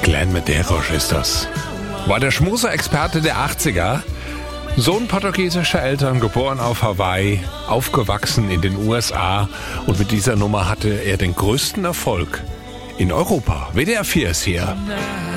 Glenn Medeiros ist das. War der Schmuser-Experte der 80er. Sohn portugiesischer Eltern, geboren auf Hawaii, aufgewachsen in den USA. Und mit dieser Nummer hatte er den größten Erfolg in Europa. WDR 4 ist hier.